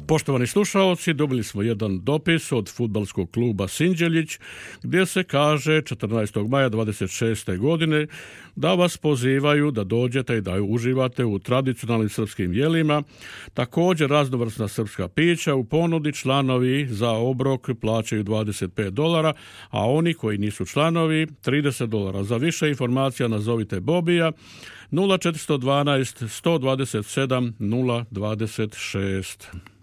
Poštovani slušaoci, dobili smo jedan dopis od fudbalskog kluba Sinđelić gdje se kaže 14. maja 26. godine da vas pozivaju da dođete i da uživate u tradicionalnim srpskim jelima. Također raznovrsna srpska pića u ponudi, članovi za obrok plaćaju $25, a oni koji nisu članovi $30. Za više informacija nazovite Bobija 0412 127 026.